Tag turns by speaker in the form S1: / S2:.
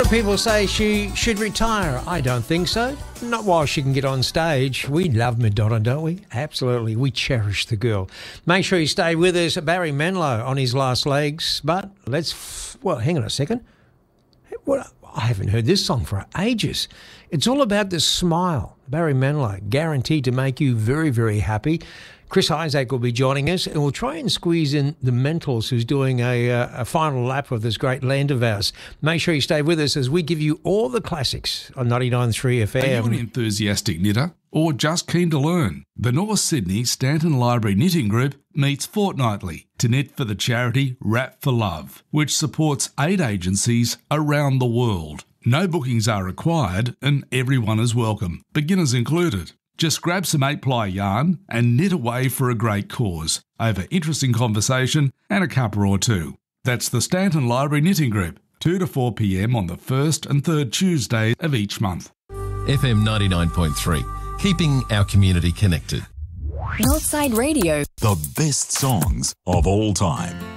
S1: of people say she should retire. I don't think so. Not while she can get on stage. We love Madonna, don't we? Absolutely. We cherish the girl. Make sure you stay with us. Barry Manilow on his last legs. But hang on a second. What? I haven't heard this song for ages. It's all about the smile. Barry Manilow, guaranteed to make you very, very happy. Chris Isaac will be joining us, and we'll try and squeeze in the Mentals, who's doing a final lap of this great land of ours. Make sure you stay with us as we give you all the classics on 99.3 FM.
S2: Are you an enthusiastic knitter or just keen to learn? The North Sydney Stanton Library Knitting Group meets fortnightly to knit for the charity Wrap for Love, which supports 8 agencies around the world. No bookings are required and everyone is welcome, beginners included. Just grab some 8-ply yarn and knit away for a great cause over interesting conversation and a cuppa or two. That's the Stanton Library Knitting Group, 2 to 4 p.m. on the first and third Tuesday of each month.
S3: FM 99.3, keeping our community connected.
S4: Northside Radio.
S5: The best songs of all time.